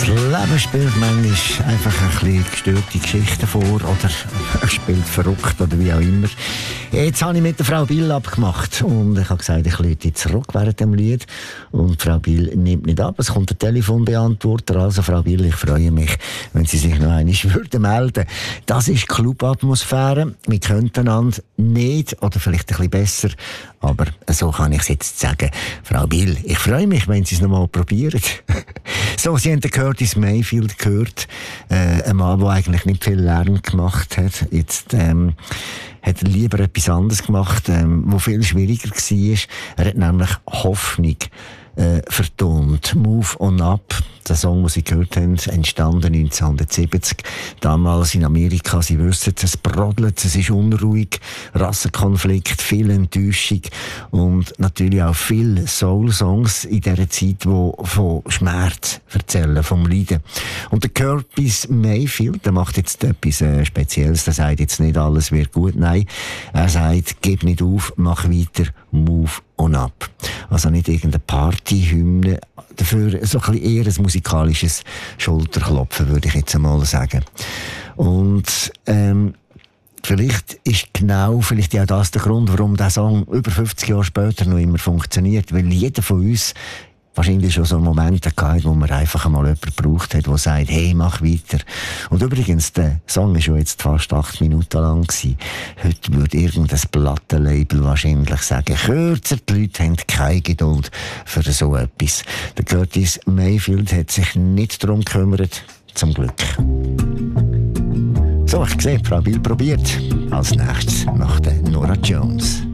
Leben spielt manchmal einfach ein bisschen gestörte Geschichten vor oder spielt verrückt oder wie auch immer. Jetzt habe ich mit der Frau Bill abgemacht und ich habe gesagt, ich lüte zurück während dem Lied und Frau Bill nimmt nicht ab. Es kommt ein Telefonbeantworter. Also Frau Bill, ich freue mich, wenn Sie sich noch einmal melden würden. Das ist Clubatmosphäre. Wir könnten einander nicht oder vielleicht ein bisschen besser, aber so kann ich es jetzt sagen. Frau Bill, ich freue mich, wenn Sie es noch mal probieren. So, Sie haben den Curtis Mayfield gehört. Ein Mann, der eigentlich nicht viel Lärm gemacht hat. Jetzt hat er lieber etwas anderes gemacht, wo viel schwieriger war. Er hat nämlich Hoffnung vertont. Move on Up, der Song, den Sie gehört haben, entstanden 1970. Damals in Amerika, Sie wissen, es brodelt, es ist unruhig, Rassenkonflikt, viel Enttäuschung und natürlich auch viele Soul-Songs in dieser Zeit, die von Schmerz erzählen, vom Leiden. Und der Curtis Mayfield, der macht jetzt etwas Spezielles, der sagt jetzt nicht, alles wird gut, nein, er sagt, gib nicht auf, mach weiter, move on up. Also nicht irgendeine Partyhymne, dafür so ein bisschen eher ein musikalisches Schulterklopfen, würde ich jetzt einmal sagen. Und vielleicht ist ja das der Grund, warum dieser Song über 50 Jahre später noch immer funktioniert, weil jeder von uns wahrscheinlich schon so Momente gehabt, wo man einfach einmal jemanden gebraucht hat, der sagt, hey, mach weiter. Und übrigens, der Song war schon jetzt fast 8 Minuten lang gewesen. Heute würde irgendein Plattenlabel wahrscheinlich sagen, kürzer, die Leute haben keine Geduld für so etwas. Der Curtis Mayfield hat sich nicht darum gekümmert, zum Glück. So, ich sehe, Frau Bill probiert. Als nächstes nach der Norah Jones.